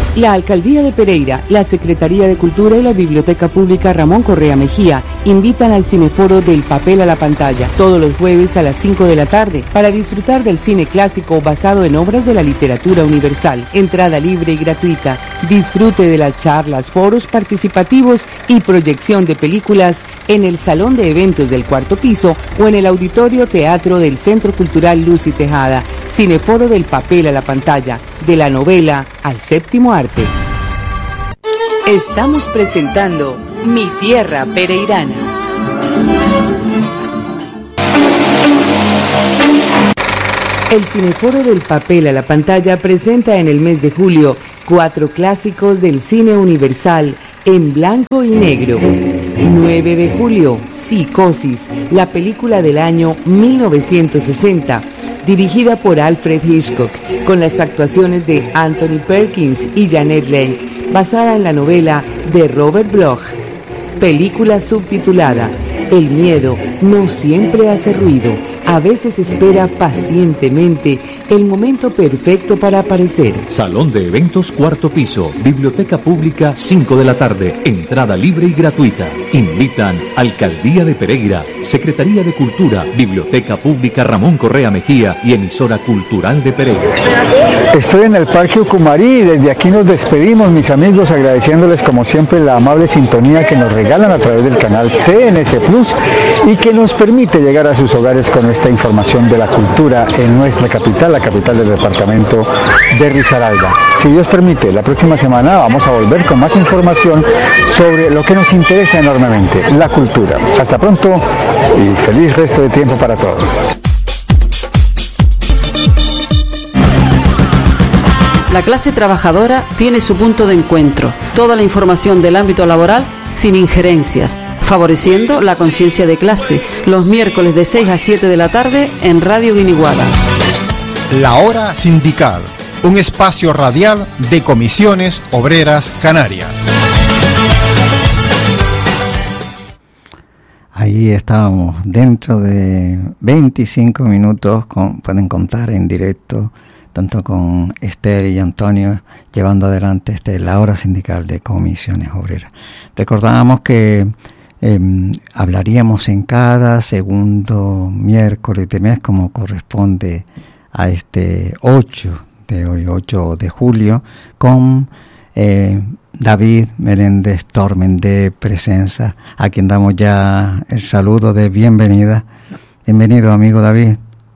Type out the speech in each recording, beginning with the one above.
La Alcaldía de Pereira, la Secretaría de Cultura y la Biblioteca Pública Ramón Correa Mejía invitan al Cineforo del Papel a la Pantalla todos los jueves a las 5 de la tarde para disfrutar del cine clásico basado en obras de la literatura universal. Entrada libre y gratuita. Disfrute de las charlas, foros participativos y proyección de películas en el Salón de Eventos del cuarto piso o en el Auditorio Teatro del Centro Cultural Luz y Tejada. Cineforo del Papel a la Pantalla, de la novela al séptimo arte. Estamos presentando Mi Tierra Pereirana. El Cineforo del Papel a la Pantalla presenta en el mes de julio 4 clásicos del cine universal en blanco y negro. 9 de julio, Psicosis, la película del año 1960, dirigida por Alfred Hitchcock, con las actuaciones de Anthony Perkins y Janet Leigh, basada en la novela de Robert Bloch. Película subtitulada El miedo no siempre hace ruido, a veces espera pacientemente el momento perfecto para aparecer. Salón de Eventos cuarto piso, Biblioteca Pública 5 de la tarde, entrada libre y gratuita. Invitan Alcaldía de Pereira, Secretaría de Cultura, Biblioteca Pública Ramón Correa Mejía y Emisora Cultural de Pereira. Estoy en el Parque Ucumarí y desde aquí nos despedimos, mis amigos, agradeciéndoles como siempre la amable sintonía que nos regalan a través del canal CNC Plus y que nos permite llegar a sus hogares con esta información de la cultura en nuestra capital, la capital del departamento de Risaralda. Si Dios permite, la próxima semana vamos a volver con más información sobre lo que nos interesa enormemente, la cultura. Hasta pronto y feliz resto de tiempo para todos. La clase trabajadora tiene su punto de encuentro. Toda la información del ámbito laboral sin injerencias, favoreciendo la conciencia de clase. Los miércoles de 6 a 7 de la tarde en Radio Guiniguada. La Hora Sindical, un espacio radial de Comisiones Obreras Canarias. Ahí estábamos, dentro de 25 minutos, pueden contar en directo, tanto con Esther y Antonio, llevando adelante la hora sindical de Comisiones Obreras. Recordábamos que hablaríamos en cada segundo miércoles de mes, como corresponde a este 8 de julio, con David Meléndez Tormen de Presenza, a quien damos ya el saludo de bienvenida. Bienvenido, amigo David.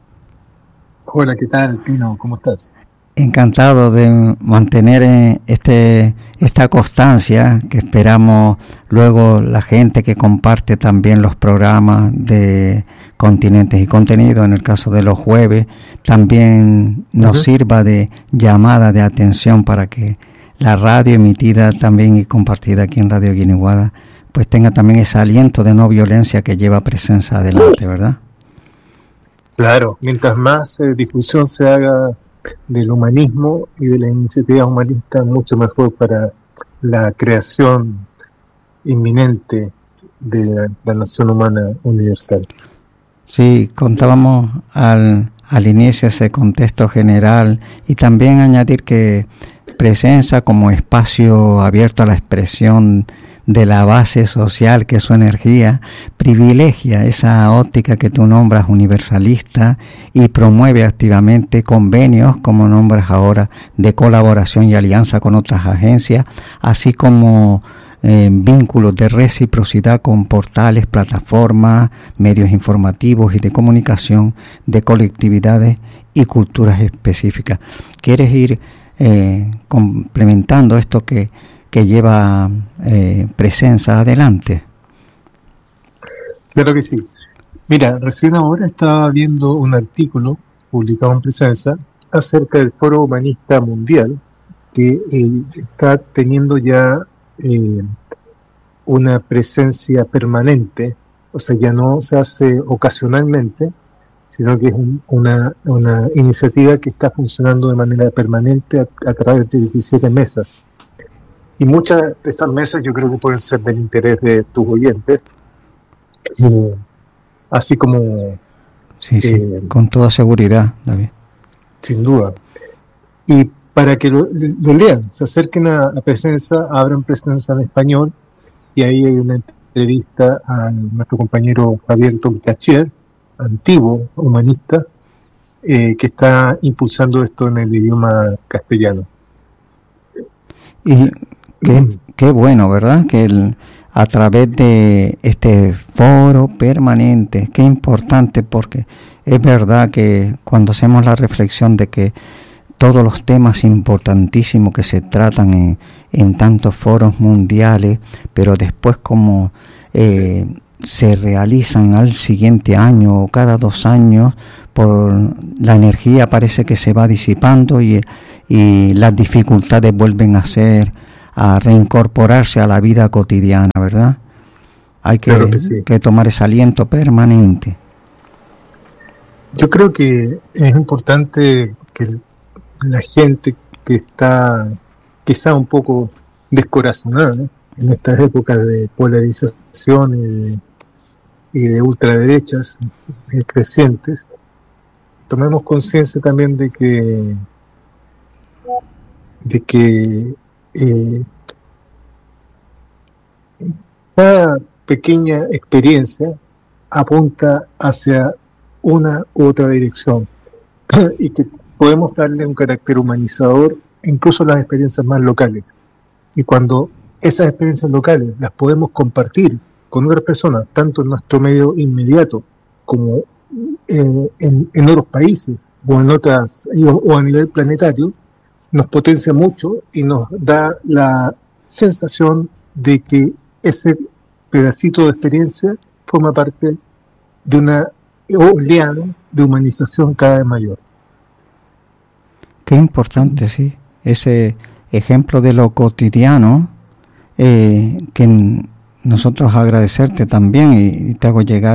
Hola, ¿qué tal, Tino? ¿Cómo estás? Encantado de mantener esta constancia que esperamos luego la gente que comparte también los programas de Continentes y Contenido, en el caso de los jueves, también nos sirva de llamada de atención para que la radio emitida también y compartida aquí en Radio Guiniguada pues tenga también ese aliento de no violencia que lleva Presencia adelante, ¿verdad? Claro, mientras más difusión se haga del humanismo y de las iniciativas humanistas, mucho mejor para la creación inminente de la nación humana universal. Sí, contábamos al inicio ese contexto general y también añadir que Presencia como espacio abierto a la expresión de la base social, que su energía privilegia esa óptica que tú nombras universalista y promueve activamente convenios, como nombras ahora, de colaboración y alianza con otras agencias, así como vínculos de reciprocidad con portales, plataformas, medios informativos y de comunicación de colectividades y culturas específicas. ¿Quieres ir complementando esto que lleva Presencia adelante? Claro que sí. Mira, recién ahora estaba viendo un artículo publicado en Presencia acerca del Foro Humanista Mundial, que está teniendo ya una presencia permanente, o sea, ya no se hace ocasionalmente, sino que es una iniciativa que está funcionando de manera permanente a través de 17 mesas. Y muchas de estas mesas yo creo que pueden ser del interés de tus oyentes, así como... Sí, con toda seguridad, David. Sin duda. Y para que lo lean, se acerquen a Presenza, abran Presenza en español, y ahí hay una entrevista a nuestro compañero Javier Toncachier, antiguo humanista, que está impulsando esto en el idioma castellano. Y qué bueno, ¿verdad? Que a través de este foro permanente, qué importante, porque es verdad que cuando hacemos la reflexión de que todos los temas importantísimos que se tratan en tantos foros mundiales, pero después como se realizan al siguiente año o cada 2 años, por la energía parece que se va disipando y las dificultades vuelven a reincorporarse a la vida cotidiana, ¿verdad? Hay que tomar ese aliento permanente. Yo creo que es importante que la gente que está quizá un poco descorazonada en estas épocas de polarización y de ultraderechas crecientes, tomemos conciencia también de que cada pequeña experiencia apunta hacia una u otra dirección y que podemos darle un carácter humanizador incluso a las experiencias más locales. Y cuando esas experiencias locales las podemos compartir con otras personas, tanto en nuestro medio inmediato como en otros países o en otras o a nivel planetario, nos potencia mucho y nos da la sensación de que ese pedacito de experiencia forma parte de una oleada de humanización cada vez mayor. Qué importante, sí, ese ejemplo de lo cotidiano, que nosotros agradecerte también y te hago llegar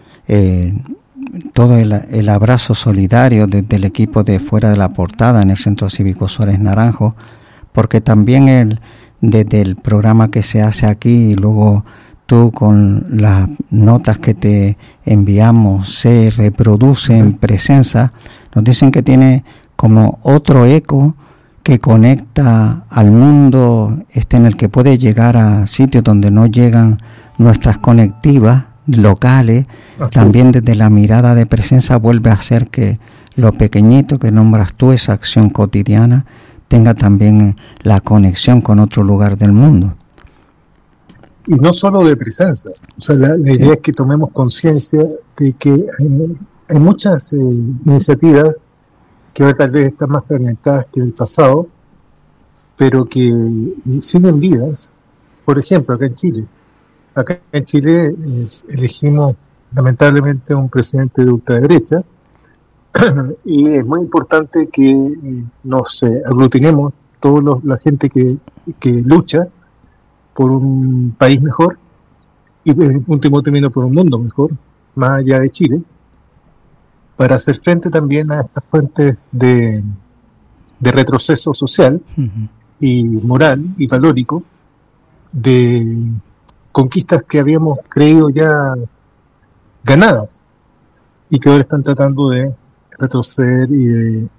todo el abrazo solidario desde el equipo de Fuera de la Portada en el Centro Cívico Suárez Naranjo, porque también desde el programa que se hace aquí y luego tú con las notas que te enviamos se reproduce en Presenza, nos dicen que tiene como otro eco que conecta al mundo en el que puede llegar a sitios donde no llegan nuestras conectivas locales. Así también es. Desde la mirada de Presenza vuelve a hacer que lo pequeñito que nombras tú, esa acción cotidiana, tenga también la conexión con otro lugar del mundo. Y no solo de Presenza, o sea, la idea es que tomemos conciencia de que hay muchas iniciativas que ahora tal vez están más fragmentadas que en el pasado, pero que siguen vivas. Por ejemplo, acá en Chile. Acá en Chile elegimos lamentablemente un presidente de ultraderecha y es muy importante que nos aglutinemos toda la gente que lucha por un país mejor y en último término por un mundo mejor, más allá de Chile, para hacer frente también a estas fuentes de retroceso social y moral y valórico, de conquistas que habíamos creído ya ganadas y que ahora están tratando de retroceder y de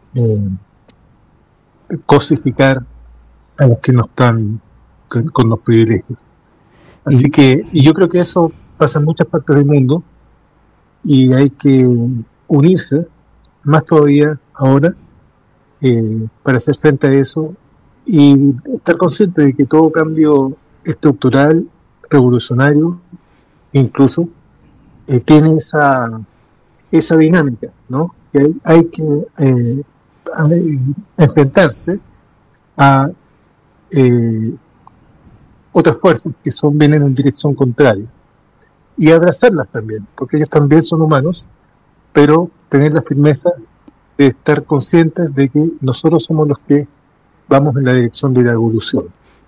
cosificar a los que no están con los privilegios. Así que, y yo creo que eso pasa en muchas partes del mundo y hay que unirse más todavía ahora para hacer frente a eso y estar consciente de que todo cambio estructural, revolucionario, incluso tiene esa dinámica, ¿no? Que hay que enfrentarse a otras fuerzas que vienen en dirección contraria y abrazarlas también, porque ellos también son humanos, pero tener la firmeza de estar conscientes de que nosotros somos los que vamos en la dirección de la evolución.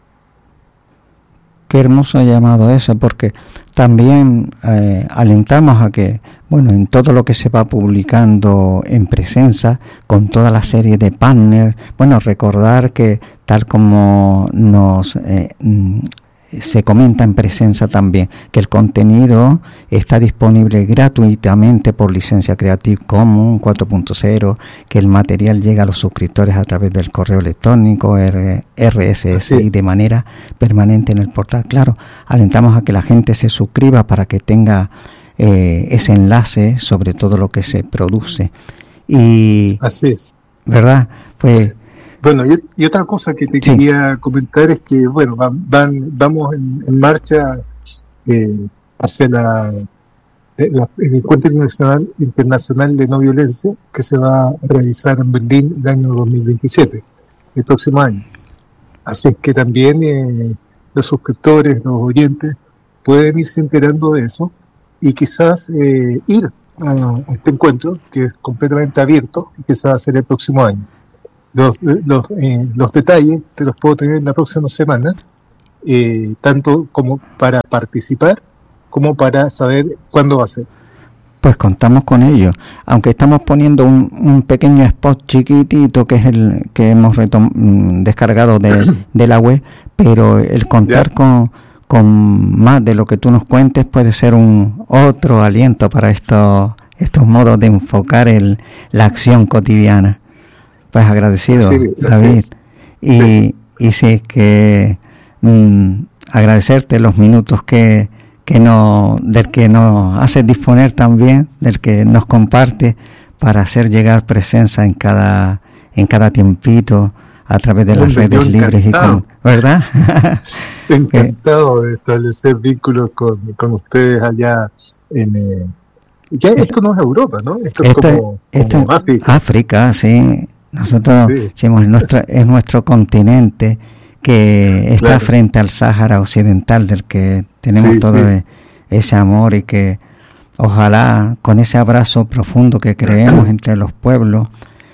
Qué hermoso llamado ese, porque también alentamos a que, bueno, en todo lo que se va publicando en Presenza, con toda la serie de partners, bueno, recordar que tal como nos se comenta en Presenza también que el contenido está disponible gratuitamente por licencia Creative Commons 4.0, que el material llega a los suscriptores a través del correo electrónico RSS y de manera permanente en el portal. Claro, alentamos a que la gente se suscriba para que tenga ese enlace sobre todo lo que se produce. Y así es, ¿verdad? Pues bueno, y otra cosa que te quería comentar es que, bueno, vamos en marcha hacia el Encuentro Internacional de No Violencia, que se va a realizar en Berlín el año 2027, el próximo año. Así es que también los suscriptores, los oyentes, pueden irse enterando de eso y quizás ir a este encuentro, que es completamente abierto y que se va a hacer el próximo año. Los detalles te los puedo tener la próxima semana, tanto como para participar como para saber cuándo va a ser. Pues contamos con ello, aunque estamos poniendo un pequeño spot chiquitito que es el que hemos descargado de la web, pero el contar con más de lo que tú nos cuentes puede ser un otro aliento para estos modos de enfocar la acción cotidiana. Pues agradecido, David. Y sí, que agradecerte los minutos del que nos haces disponer también, del que nos comparte para hacer llegar presencia en cada tiempito a través de las redes libres ¿verdad? Encantado de establecer vínculos con ustedes allá esto no es Europa, ¿no? Esto es como África. África, sí. Nosotros decimos, es nuestro continente que está frente al Sáhara Occidental, del que tenemos todo ese amor, y que ojalá con ese abrazo profundo que creemos entre los pueblos,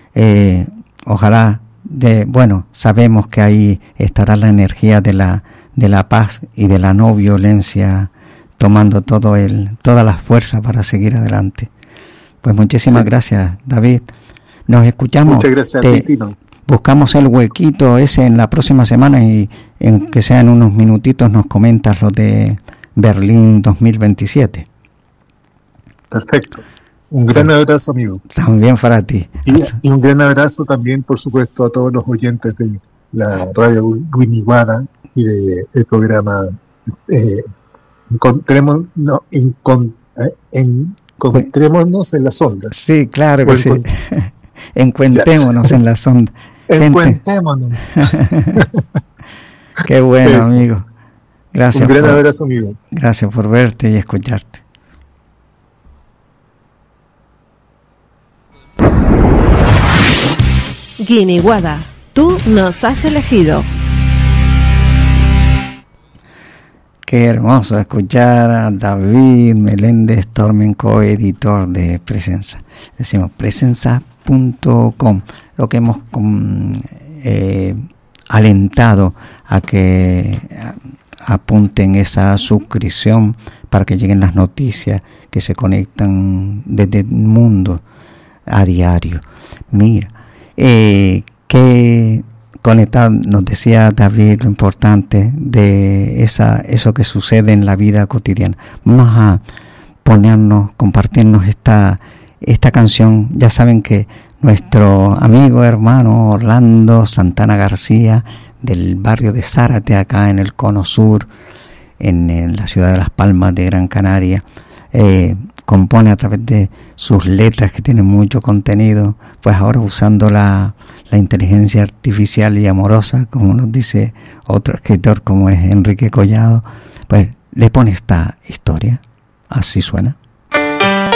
ojalá sabemos que ahí estará la energía de la paz y de la no violencia tomando toda la fuerza para seguir adelante. Pues muchísimas gracias, David. Nos escuchamos. Muchas gracias a ti, Tino. Buscamos el huequito ese en la próxima semana y en que sean unos minutitos nos comentas lo de Berlín 2027. Perfecto. Un gran abrazo, amigo. También para ti. Y un gran abrazo también, por supuesto, a todos los oyentes de la radio Guiniguada y del programa Encontrémonos en las ondas. Sí, claro que sí. Encuentémonos en las ondas. Encuentémonos. Qué bueno, amigo. Gracias. Un gran abrazo, amigo. Gracias por verte y escucharte. Guiniguada, tú nos has elegido. Qué hermoso escuchar a David Meléndez Tormenco, editor de Presenza. Decimos presenza.com, lo que hemos alentado a que apunten esa suscripción para que lleguen las noticias que se conectan desde el mundo a diario. Mira, que conectado, nos decía David lo importante de eso que sucede en la vida cotidiana. Vamos a compartirnos esta canción. Ya saben que nuestro amigo hermano Orlando Santana García, del barrio de Zárate, acá en el Cono Sur, en la ciudad de Las Palmas de Gran Canaria, compone a través de sus letras que tienen mucho contenido, pues ahora usando la inteligencia artificial y amorosa, como nos dice otro escritor como es Enrique Collado, pues le pone esta historia, así suena.